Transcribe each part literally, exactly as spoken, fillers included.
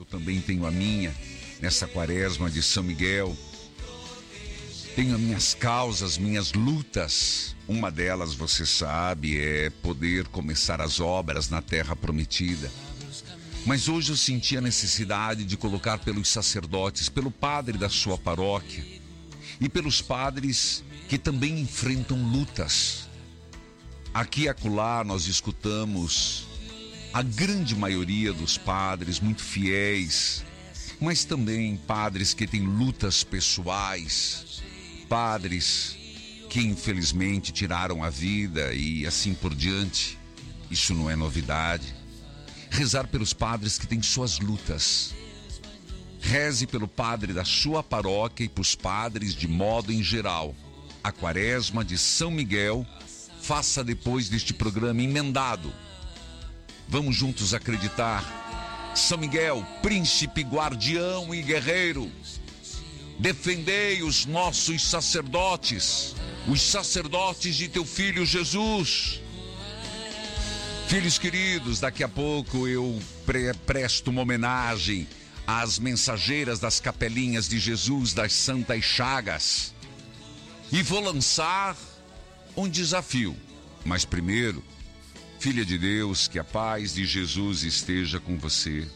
também tenho a minha, nessa quaresma de São Miguel. Tenho as minhas causas, minhas lutas. Uma delas, você sabe, é poder começar as obras na terra prometida. Mas hoje eu senti a necessidade de colocar pelos sacerdotes, pelo padre da sua paróquia e pelos padres que também enfrentam lutas. Aqui e acolá nós escutamos a grande maioria dos padres muito fiéis, mas também padres que têm lutas pessoais, padres que infelizmente tiraram a vida e assim por diante. Isso não é novidade. Rezar pelos padres que têm suas lutas. Reze pelo padre da sua paróquia e pelos padres de modo em geral. A quaresma de São Miguel, faça depois deste programa emendado. Vamos juntos acreditar. São Miguel, príncipe, guardião e guerreiro, defendei os nossos sacerdotes, os sacerdotes de teu filho Jesus. Filhos queridos, daqui a pouco eu pre- presto uma homenagem às mensageiras das capelinhas de Jesus das Santas Chagas. E vou lançar um desafio. Mas primeiro, filha de Deus, que a paz de Jesus esteja com você.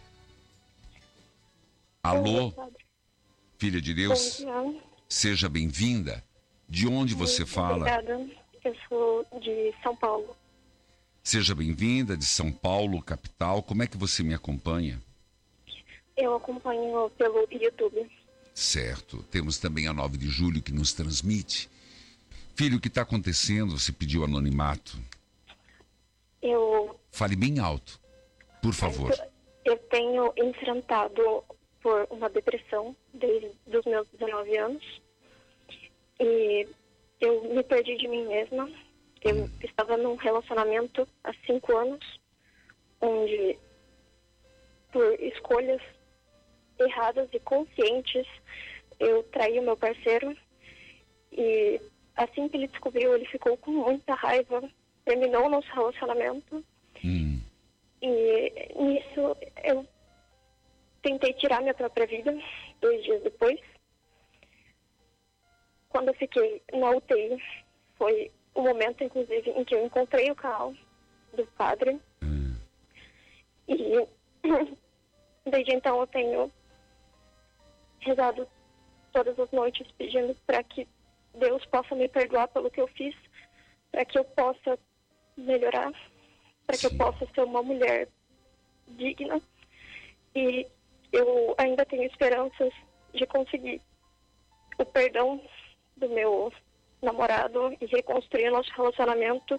Alô, filha de Deus, seja bem-vinda. De onde você Muito fala? Obrigada, eu sou de São Paulo. Seja bem-vinda de São Paulo, capital. Como é que você me acompanha? Eu acompanho pelo YouTube. Certo. Temos também a nove de julho que nos transmite. Filho, o que está acontecendo? Você pediu anonimato. Eu... Fale bem alto, por favor. Eu tenho enfrentado por uma depressão desde os meus dezenove anos. E eu me perdi de mim mesma. Eu hum. estava num relacionamento há cinco anos, onde, por escolhas erradas e conscientes, eu traí o meu parceiro. E assim que ele descobriu, ele ficou com muita raiva, terminou o nosso relacionamento. Hum. E nisso eu tentei tirar minha própria vida, dois dias depois. Quando eu fiquei na U T I, foi o momento, inclusive, em que eu encontrei o canal do padre. Hum. E desde então eu tenho rezado todas as noites pedindo para que Deus possa me perdoar pelo que eu fiz, para que eu possa melhorar, para que eu possa ser uma mulher digna. E eu ainda tenho esperanças de conseguir o perdão do meu namorado e reconstruir nosso relacionamento.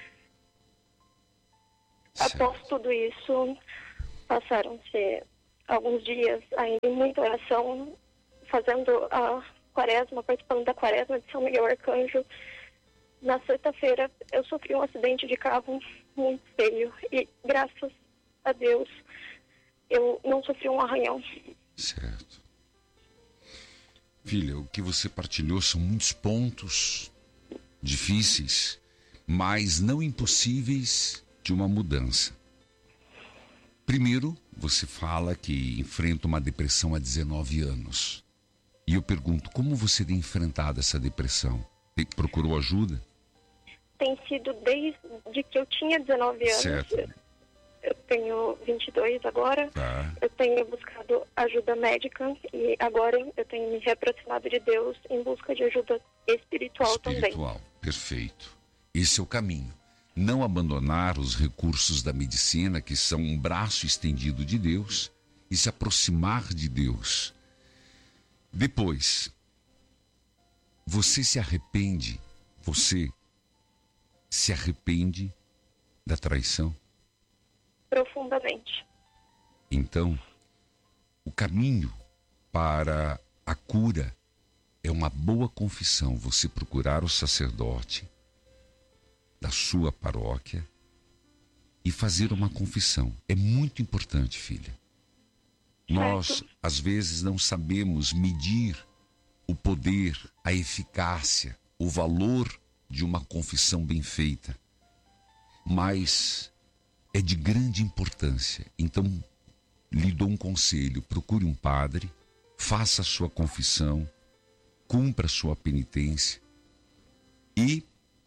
Certo. Após tudo isso, passaram-se alguns dias ainda em muita oração, fazendo a quaresma, participando da quaresma de São Miguel Arcanjo. Na sexta-feira eu sofri um acidente de carro muito feio e, graças a Deus, eu não sofri um arranhão. Certo. Filha, o que você partilhou são muitos pontos difíceis, mas não impossíveis de uma mudança. Primeiro, você fala que enfrenta uma depressão há dezenove anos. E eu pergunto, como você tem enfrentado essa depressão? Procurou ajuda? Tem sido desde que eu tinha dezenove anos. Certo. Eu tenho vinte e dois agora. Tá. Eu tenho buscado ajuda médica e agora eu tenho me reaproximado de Deus em busca de ajuda espiritual, espiritual também. Espiritual, perfeito. Esse é o caminho. Não abandonar os recursos da medicina, que são um braço estendido de Deus, e se aproximar de Deus. Depois, você se arrepende, você se arrepende da traição? Profundamente. Então, o caminho para a cura é uma boa confissão. Você procurar o sacerdote da sua paróquia e fazer uma confissão. É muito importante, filha. Nós, às vezes, não sabemos medir o poder, a eficácia, o valor de uma confissão bem feita. Mas é de grande importância. Então, lhe dou um conselho: procure um padre, faça a sua confissão, cumpra a sua penitência e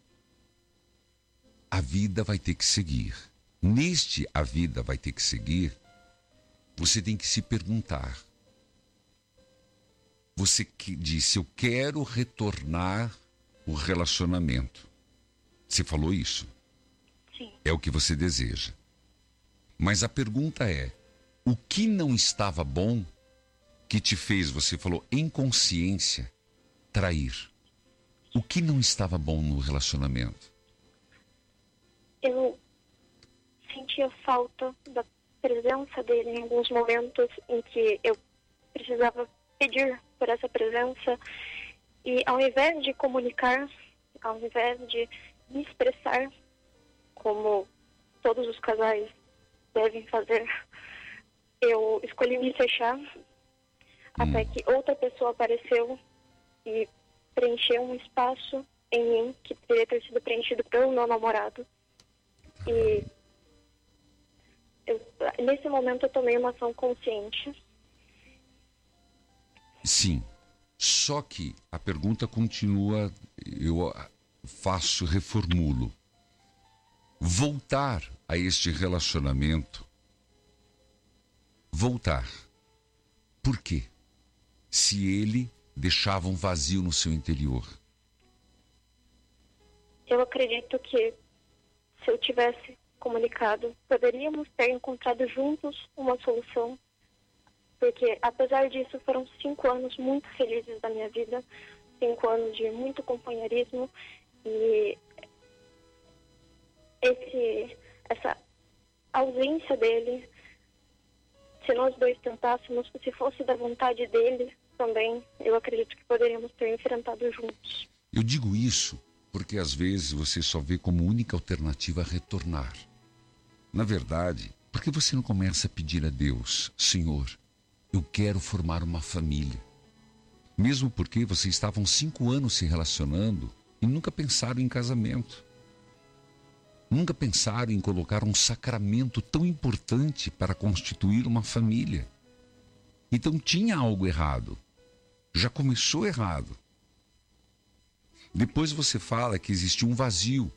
a vida vai ter que seguir. Neste a vida vai ter que seguir, você tem que se perguntar. Você que disse, eu quero retornar o relacionamento. Você falou isso? Sim. É o que você deseja. Mas a pergunta é, o que não estava bom que te fez, você falou, em consciência, trair? O que não estava bom no relacionamento? Eu sentia falta da presença dele em alguns momentos em que eu precisava pedir por essa presença, e ao invés de comunicar, ao invés de me expressar como todos os casais devem fazer, eu escolhi me fechar, hum. até que outra pessoa apareceu e preencheu um espaço em mim que deveria ter sido preenchido pelo meu namorado. E eu, nesse momento eu tomei uma ação consciente. Sim, só que a pergunta continua, eu faço, reformulo. Voltar a este relacionamento, voltar, por quê? Se ele deixava um vazio no seu interior. Eu acredito que se eu tivesse comunicado, poderíamos ter encontrado juntos uma solução. Porque, apesar disso, foram cinco anos muito felizes da minha vida, cinco anos de muito companheirismo, e esse, essa ausência dele, se nós dois tentássemos, se fosse da vontade dele também, eu acredito que poderíamos ter enfrentado juntos. Eu digo isso porque, às vezes, você só vê como única alternativa retornar. Na verdade, por que você não começa a pedir a Deus, Senhor, eu quero formar uma família? Mesmo porque vocês estavam cinco anos se relacionando e nunca pensaram em casamento. Nunca pensaram em colocar um sacramento tão importante para constituir uma família. Então tinha algo errado. Já começou errado. Depois você fala que existiu um vazio.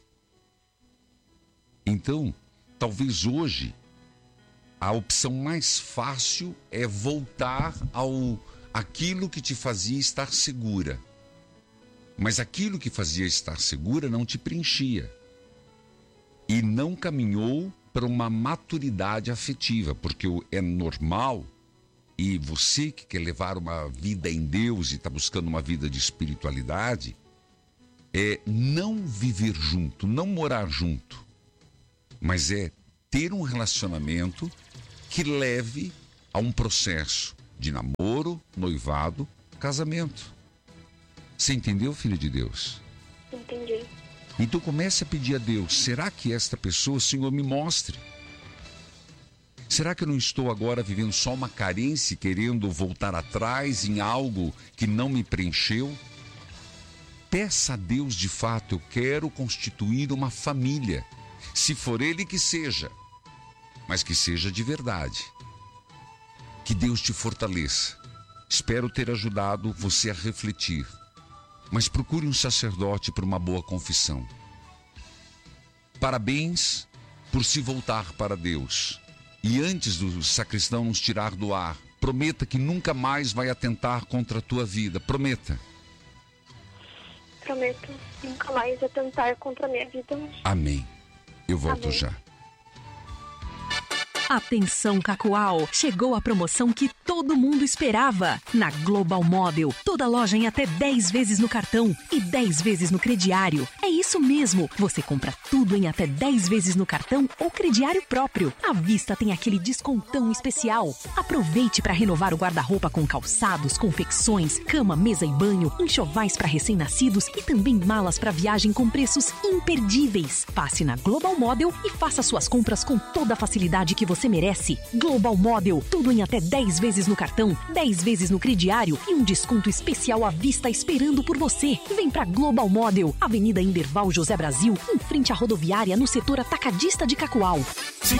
Então, talvez hoje a opção mais fácil é voltar ao aquilo que te fazia estar segura. Mas aquilo que fazia estar segura não te preenchia. E não caminhou para uma maturidade afetiva, porque é normal, e você que quer levar uma vida em Deus e está buscando uma vida de espiritualidade, é não viver junto, não morar junto, mas é ter um relacionamento que leve a um processo de namoro, noivado, casamento. Você entendeu, filho de Deus? Entendi. Então comece a pedir a Deus, será que esta pessoa, Senhor, me mostre? Será que eu não estou agora vivendo só uma carência, querendo voltar atrás em algo que não me preencheu? Peça a Deus de fato, eu quero constituir uma família, se for Ele que seja, mas que seja de verdade. Que Deus te fortaleça. Espero ter ajudado você a refletir. Mas procure um sacerdote para uma boa confissão. Parabéns por se voltar para Deus. E antes do sacristão nos tirar do ar, prometa que nunca mais vai atentar contra a tua vida. Prometa. Prometo nunca mais atentar contra a minha vida. Amém. Eu volto Amém. já. Atenção, Cacoal! Chegou a promoção que todo mundo esperava. Na Global Model, toda loja em até dez vezes no cartão e dez vezes no crediário. É isso mesmo, você compra tudo em até dez vezes no cartão ou crediário próprio. À vista tem aquele descontão especial. Aproveite para renovar o guarda-roupa com calçados, confecções, cama, mesa e banho, enxovais para recém-nascidos e também malas para viagem com preços imperdíveis. Passe na Global Model e faça suas compras com toda a facilidade que você Você merece. Global Model, tudo em até dez vezes no cartão, dez vezes no crediário e um desconto especial à vista esperando por você. Vem pra Global Model, Avenida Inderval José Brasil, em frente à rodoviária no setor atacadista de Cacoal.